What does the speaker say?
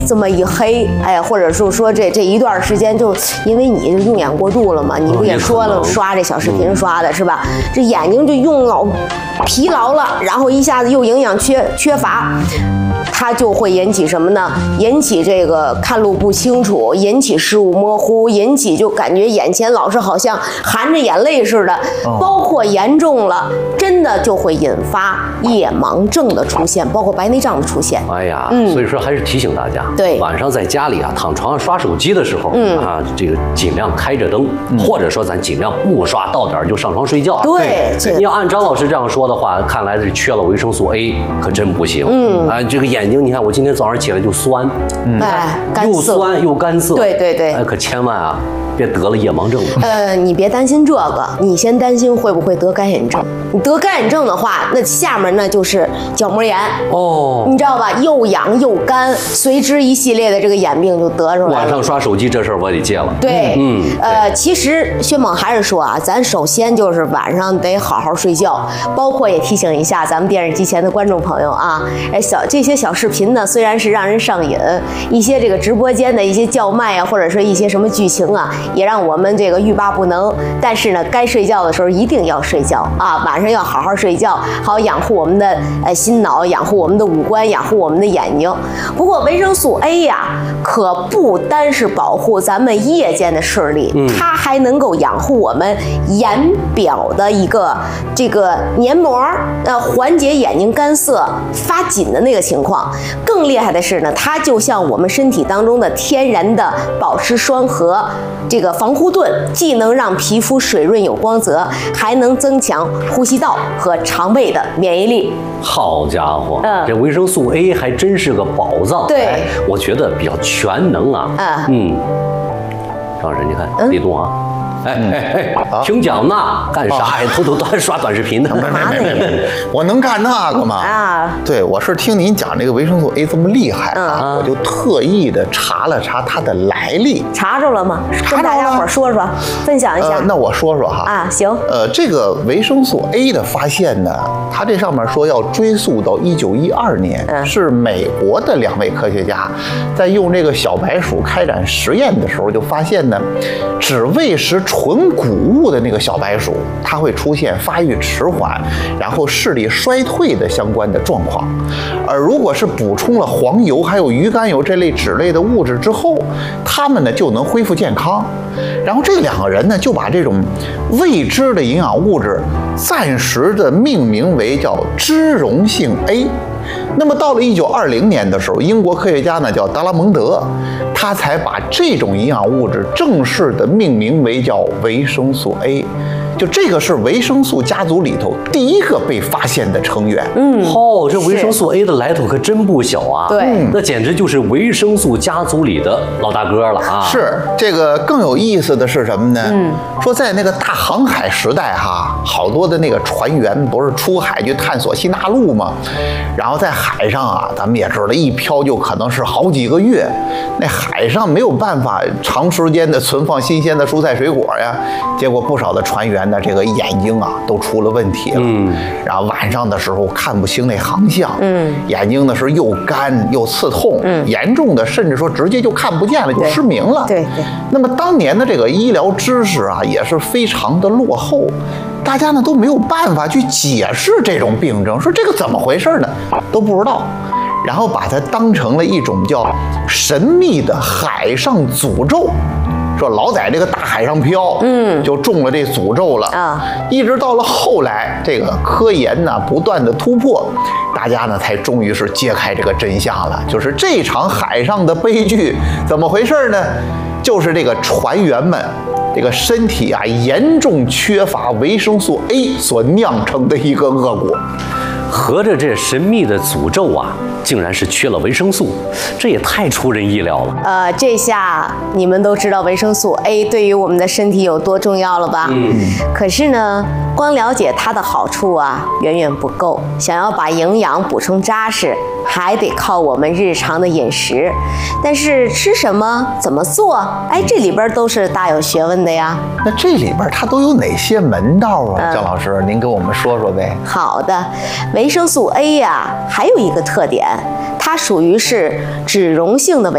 这么一黑，哎，或者是说这一段时间就因为你用眼过度了嘛，你不也说了刷这小视频刷的是吧？这眼睛就用老疲劳了，然后一下子又营养缺乏。它就会引起什么呢？引起这个看路不清楚，引起视物模糊，引起就感觉眼前老是好像含着眼泪似的，包括严重了，真的就会引发夜盲症的出现，包括白内障的出现。 哎呀，所以说还是提醒大家， 对， 晚上在家里啊躺床上刷手机的时候，这个尽量开着灯，或者说咱尽量不刷，到点就上床睡觉。 对， 你要按张老师这样说的话，看来是缺了维生素 A， 可真不行。这个眼睛，你看我今天早上起来就酸，又酸又干涩。对，可千万啊，别得了夜盲症。 你别担心这个，你先担心会不会得干眼症。你得干眼症的话，那下面那就是角膜炎哦，你知道吧？又痒又干，随之一系列的这个眼病就得出来了。 晚上刷手机这事儿我得戒了。 对，其实薛猛还是说啊，咱首先就是晚上得好好睡觉，包括也提醒一下咱们电视机前的观众朋友啊，这些小视频呢，虽然是让人上瘾，一些这个直播间的一些叫卖啊，或者说一些什么剧情啊，也让我们这个欲罢不能。但是呢，该睡觉的时候一定要睡觉啊，晚上要好好睡觉，好养护我们的心脑，养护我们的五官，养护我们的眼睛。不过维生素 A 呀，可不单是保护咱们夜间的视力，它还能够养护我们眼表的一个这个黏膜，缓解眼睛干涩发紧的那个情况。更厉害的是呢，它就像我们身体当中的天然的保湿霜和这个防护盾，既能让皮肤水润有光泽，还能增强呼吸道和肠胃的免疫力。 好家伙，这维生素 A 还真是个宝藏。 对， 我觉得比较全能啊。张老师，你看别动啊。听讲呢，干啥呀？偷偷刷短视频呢？ 我能干那个吗？对，我是听您讲这个维生素 A 这么厉害啊，我就特意的查了查它的来历。 查着了吗？跟大家伙说说，分享一下。 那我说说哈。 行。 这个维生素 A 的发现呢，它这上面说要追溯到1912年，是美国的2位科学家在用这个小白鼠开展实验的时候就发现呢，只喂食纯谷物的那个小白鼠，它会出现发育迟缓，然后视力衰退的相关的状况。而如果是补充了黄油还有鱼肝油这类脂类的物质之后，它们呢就能恢复健康。然后这2个人呢就把这种未知的营养物质暂时的命名为叫脂溶性 A。那么到了1920年的时候，英国科学家呢叫达拉蒙德，他才把这种营养物质正式的命名为叫维生素 A。就这个是维生素家族里头第一个被发现的成员。 这维生素 A 的来头可真不小啊。 对， 那简直就是维生素家族里的老大哥了啊。 是，这个更有意思的是什么呢？说在那个大航海时代哈，好多的那个船员不是出海去探索新大陆吗？然后在海上啊，咱们也知道一漂就可能是好几个月，那海上没有办法长时间的存放新鲜的蔬菜水果呀，结果不少的船员呢，这个眼睛啊都出了问题了。然后晚上的时候看不清那航向，眼睛呢是又干又刺痛，严重的甚至说直接就看不见了，就失明了。 对。 那么当年的这个医疗知识啊，也是非常的落后，大家呢都没有办法去解释这种病症，说这个怎么回事呢，都不知道。然后把它当成了一种叫神秘的海上诅咒，说老在这个大海上漂，就中了这诅咒了啊！一直到了后来，这个科研呢不断的突破，大家呢才终于是揭开这个真相了，就是这场海上的悲剧怎么回事呢？就是这个船员们这个身体啊严重缺乏维生素 A 所酿成的一个恶果。 合着这神秘的诅咒啊，竟然是缺了维生素，这也太出人意料了。 这下你们都知道维生素 A 对于我们的身体有多重要了吧？可是呢，光了解它的好处啊，远远不够。想要把营养补充扎实，还得靠我们日常的饮食。但是吃什么、怎么做，这里边都是大有学问的呀。 那这里边它都有哪些门道啊？姜老师，您跟我们说说呗。 好的，维生素 A 呀，还有一个特点，它属于是脂溶性的维